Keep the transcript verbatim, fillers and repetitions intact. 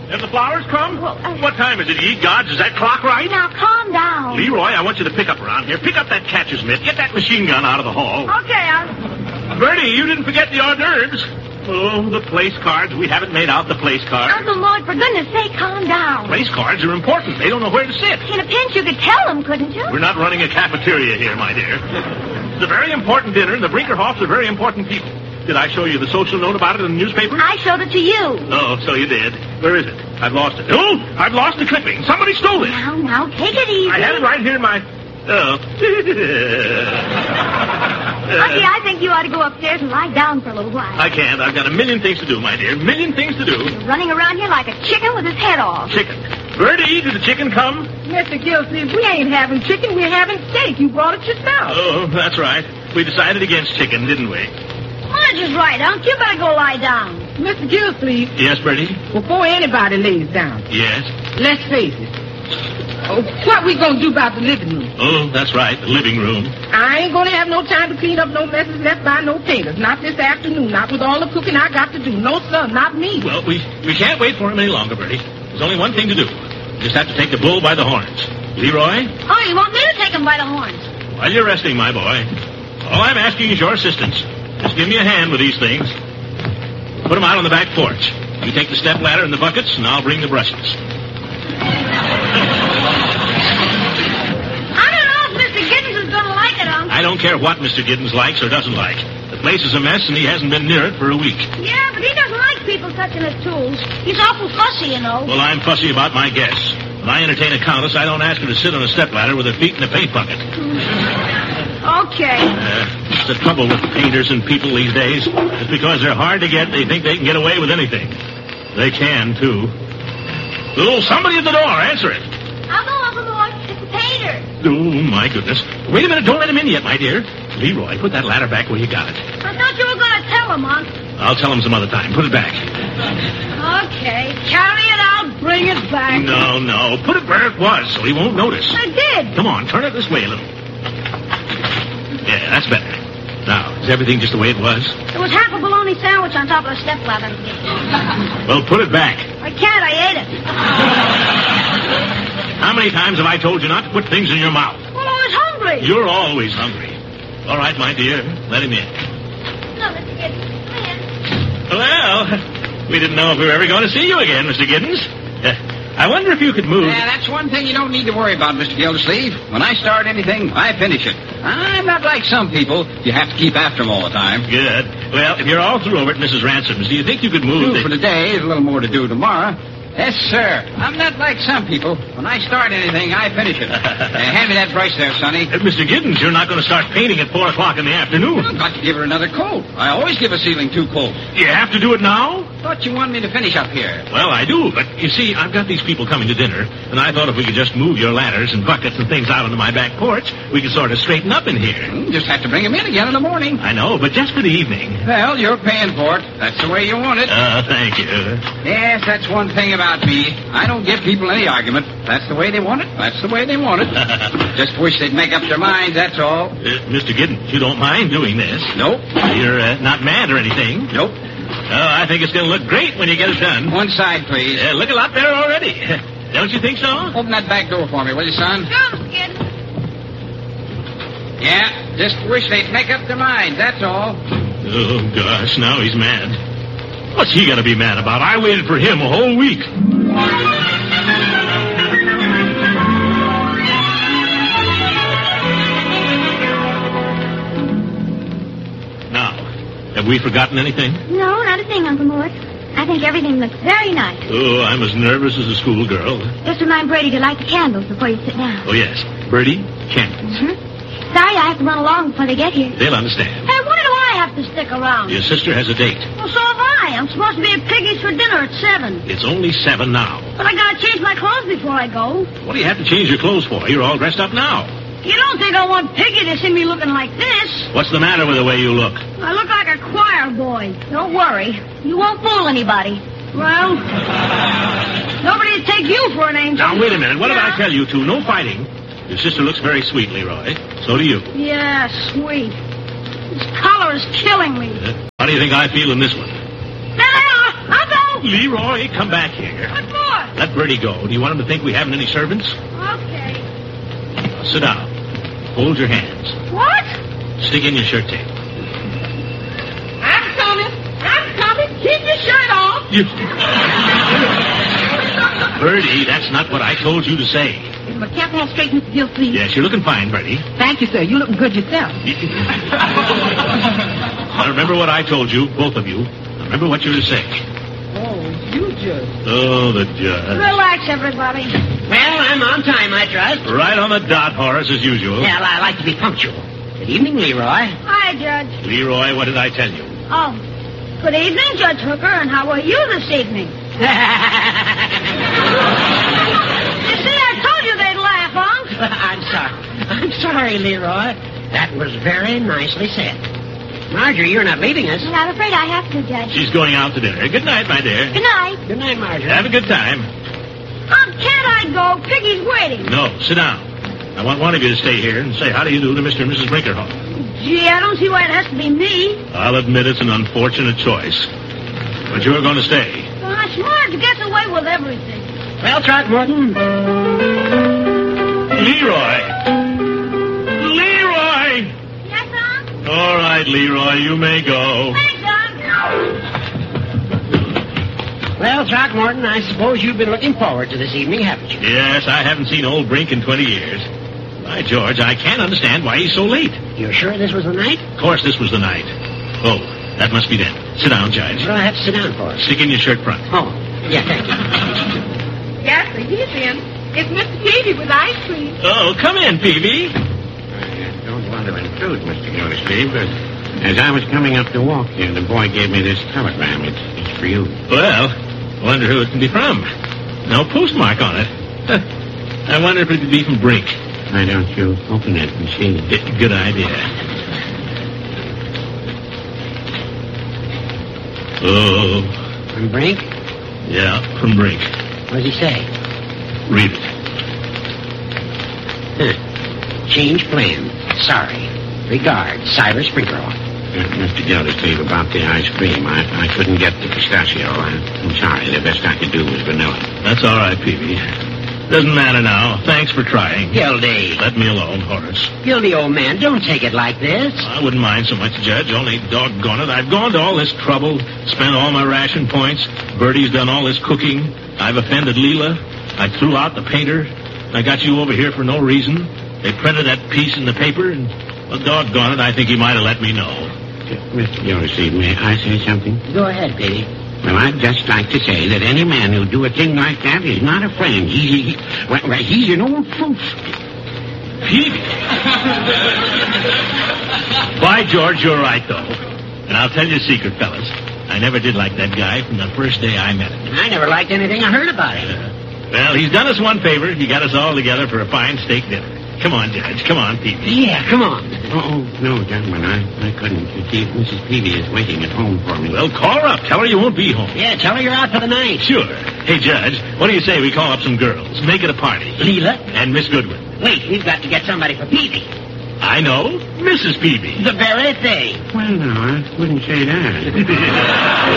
Have the flowers come? Well, uh, what time is it, ye gods? Is that clock right? Now, calm down. Leroy, I want you to pick up around here. Pick up that catcher's mitt. Get that machine gun out of the hall. Okay, I'll... Bertie, you didn't forget the hors d'oeuvres. Oh, the place cards. We haven't made out the place cards. Uncle Mort, for goodness sake, calm down. Place cards are important. They don't know where to sit. In a pinch, you could tell them, couldn't you? We're not running a cafeteria here, my dear. It's a very important dinner, and the Brinkerhoffs are very important people. Did I show you the social note about it in the newspaper? I showed it to you. Oh, so you did. Where is it? I've lost it. Oh, I've lost the clipping. Somebody stole it. Now, now, take it easy. I had it right here in my... Oh. Lucky, I think you ought to go upstairs and lie down for a little while. I can't. I've got a million things to do, my dear. A million things to do. You're running around here like a chicken with his head off. Chicken. Bertie, did the chicken come? Mister Gilsleeve, we ain't having chicken. We're having steak. You brought it yourself. Oh, that's right. We decided against chicken, didn't we? Marge is right, Unc. You better go lie down. Mister Gilsleeve, Yes, Bertie? before anybody lays down, Yes. let's face it. Oh, what we gonna do about the living room? Oh, that's right. The living room. I ain't gonna have no time to clean up no messes left by no painters. Not this afternoon. Not with all the cooking I got to do. No, sir, not me. Well, we, we can't wait for him any longer, Bertie. There's only one thing to do. We just have to take the bull by the horns. Leroy? Oh, you want me to take him by the horns? While you're resting, my boy, all I'm asking is your assistance. Just give me a hand with these things. Put them out on the back porch. You take the step ladder and the buckets, and I'll bring the brushes. I don't know if Mister Giddens is going to like it, Unc. I don't care what Mister Giddens likes or doesn't like. The place is a mess, and he hasn't been near it for a week. Yeah, but he doesn't like people touching his tools. He's awful fussy, you know. Well, I'm fussy about my guests. When I entertain a countess, I don't ask her to sit on a step ladder with her feet in a paint bucket. Okay. Uh, it's the trouble with painters and people these days. Just because they're hard to get, they think they can get away with anything. They can, too. Oh, somebody at the door. Answer it. I'll go, Uncle Mort. It's the painter. Oh, my goodness. Wait a minute. Don't let him in yet, my dear. Leroy, put that ladder back where you got it. I thought you were going to tell him, Unc. I'll tell him some other time. Put it back. Okay. Carry it out. Bring it back. No, no. Put it where it was so he won't notice. I did. Come on. Turn it this way a little. Yeah, that's better. Now, is everything just the way it was? There was half a bologna sandwich on top of the step ladder. Well, put it back. I can't. I ate it. How many times have I told you not to put things in your mouth? Well, I was hungry. You're always hungry. All right, my dear. Let him in. No, Mister Giddens. Come in. Well, we didn't know if we were ever going to see you again, Mister Giddens. Uh, I wonder if you could move. Yeah, that's one thing you don't need to worry about, Mister Gildersleeve. When I start anything, I finish it. I'm not like some people. You have to keep after them all the time. Good. Well, if you're all through over at Missus Ransom's, do you think you could move? Do the... for today. There's a little more to do tomorrow. Yes, sir. I'm not like some people. When I start anything, I finish it. uh, hand me that brush there, Sonny. Uh, Mister Giddens, you're not going to start painting at four o'clock in the afternoon. I've got to give her another coat. I always give a ceiling two coats. You have to do it now? Thought you wanted me to finish up here. Well, I do, but you see, I've got these people coming to dinner, and I thought if we could just move your ladders and buckets and things out onto my back porch, we could sort of straighten up in here. Hmm, just have to bring them in again in the morning. I know, but just for the evening. Well, you're paying for it. That's the way you want it. Uh, thank you. Yes, that's one thing about me. I don't give people any argument. That's the way they want it. That's the way they want it. Just wish they'd make up their minds, that's all. Uh, Mister Giddens, you don't mind doing this? Nope. You're uh, not mad or anything? Nope. Oh, I think it's going to look great when you get it done. One side, please. Uh, look a lot better already. Don't you think so? Open that back door for me, will you, son? Sure, Mister Giddens. Yeah, just wish they'd make up their minds, that's all. Oh, gosh, now he's mad. What's he going to be mad about? I waited for him a whole week. Now, have we forgotten anything? No, not a thing, Uncle Mort. I think everything looks very nice. Oh, I'm as nervous as a schoolgirl. Just remind Brady to light the candles before you sit down. Oh, yes. Bertie, candles. Mm-hmm. Sorry, I have to run along before they get here. They'll understand. Hey, why do I have to stick around? Your sister has a date. Well, so have I. I'm supposed to be at Piggy's for dinner at seven. It's only seven now. But I gotta change my clothes before I go. What do you have to change your clothes for? You're all dressed up now. You don't think I want Piggy to see me looking like this? What's the matter with the way you look? I look like a choir boy. Don't worry. You won't fool anybody. Well, nobody will take you for an angel. Now, wait a minute. What yeah. did I tell you two? No fighting. Your sister looks very sweet, Leroy. So do you. Yeah, sweet. This color is killing me. Uh, how do you think I feel in this one? There they are. I'll go. go? Leroy, come back here. What for? Let Bertie go. Do you want him to think we haven't any servants? Okay. Sit down. Hold your hands. What? Stick in your shirt tail. I'm coming. I'm coming. Keep your shirt off. You... Bertie, that's not what I told you to say. Is my cap all straight, Mister Gill, please? Yes, you're looking fine, Bertie. Thank you, sir. You looking good yourself. Now remember what I told you, both of you. Remember what you're to say. Oh, you just... Oh, the judge. Relax, everybody. Well, I'm on time, I trust. Right on the dot, Horace, as usual. Well, I like to be punctual. Good evening, Leroy. Hi, Judge. Leroy, what did I tell you? Oh, good evening, Judge Hooker, and how are you this evening? You see, I told you they'd laugh, Unc. I'm sorry. I'm sorry, Leroy. That was very nicely said. Marjorie, you're not leaving us. I'm afraid I have to, Judge. She's going out to dinner. Good night, my dear. Good night. Good night, Marjorie. Have a good time. Unc, can't I go? Piggy's waiting. No, sit down. I want one of you to stay here and say how do you do to Mister and Missus Brinkerhoff. Gee, I don't see why it has to be me. I'll admit it's an unfortunate choice. But you're going to stay. Gosh, Marge gets away with everything. Well, Throckmorton. Leroy! Leroy! Yes, Unc? All right, Leroy, you may go. Thanks, Unc. Well, Throckmorton, I suppose you've been looking forward to this evening, haven't you? Yes, I haven't seen old Brink in twenty years. By George, I can't understand why he's so late. You're sure this was the night? Of course this was the night. Oh, that must be then. Sit down, Judge. What do I have to sit down for? Stick in your shirt front. Oh, yeah, thank you. Yes, sir. He's in. It's Mister Peavy with ice cream. Oh, come in, Peavy. I don't want to intrude, Mister Gildersleeve, but as I was coming up the walk here, the boy gave me this telegram. It's, it's for you. Well, I wonder who it can be from. No postmark on it. Huh. I wonder if it could be from Brink. Why don't you open it and see? Eh, Good idea. Oh, From Brink? yeah, from Brink. What does he say? Read it. Huh. Change plan. Sorry. Regards, Cyrus Brinkerhoff. Uh, Mister Gildersleeve, about the ice cream. I, I couldn't get the pistachio. I, I'm sorry. The best I could do was vanilla. That's all right, Peavy. Doesn't matter now. Thanks for trying. Gildy. Let me alone, Horace. Gildy, old man, don't take it like this. I wouldn't mind so much, Judge. Only doggone it. I've gone to all this trouble, spent all my ration points. Bertie's done all this cooking. I've offended Leela. I threw out the painter. I got you over here for no reason. They printed that piece in the paper, and, well, doggone it, I think he might have let me know. Mister Gildersleeve, may I say something? Go ahead, Petey. Well, I'd just like to say that any man who'll do a thing like that is not a friend. He's, he, well, well, he's an old fool. Peavy. By George, you're right, though. And I'll tell you a secret, fellas. I never did like that guy from the first day I met him. I never liked anything I heard about him. Uh, well, he's done us one favor. He got us all together for a fine steak dinner. Come on, Judge. Come on, Peavy. Yeah, come on. Oh, no, gentlemen, I, I couldn't. You see, Missus Peavy is waiting at home for me. Well, call her up. Tell her you won't be home. Yeah, tell her you're out for the night. Sure. Hey, Judge, what do you say we call up some girls? Make it a party. Leela? And Miss Goodwin. Wait, we've got to get somebody for Peavy. I know. Missus Peavy. The very thing. Well, no, I wouldn't say that.